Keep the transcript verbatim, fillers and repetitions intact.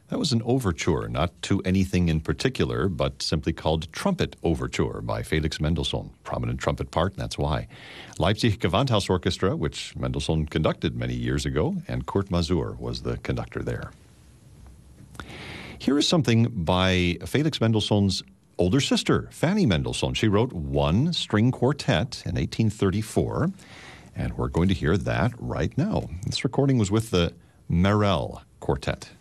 That was an overture, not to anything in particular, but simply called Trumpet Overture by Felix Mendelssohn. Prominent trumpet part, and that's why. Leipzig Gewandhaus Orchestra, which Mendelssohn conducted many years ago, and Kurt Masur was the conductor there. Here is something by Felix Mendelssohn's older sister, Fanny Mendelssohn. She wrote one string quartet in eighteen thirty-four, and we're going to hear that right now. This recording was with the Merel Quartet.